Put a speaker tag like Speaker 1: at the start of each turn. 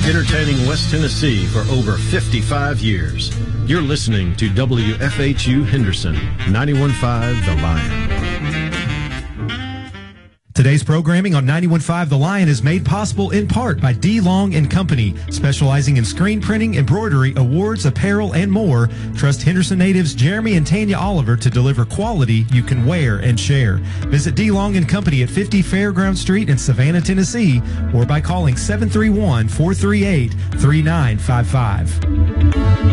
Speaker 1: entertaining West Tennessee for over 55 years. You're listening to WFHU Henderson, 91.5 The Lion.
Speaker 2: Today's programming on 91.5 The Lion is made possible in part by D. Long & Company, specializing in screen printing, embroidery, awards, apparel, and more. Trust Henderson natives Jeremy and Tanya Oliver to deliver quality you can wear and share. Visit D. Long & Company at 50 Fairground Street in Savannah, Tennessee, or by calling 731-438-3955.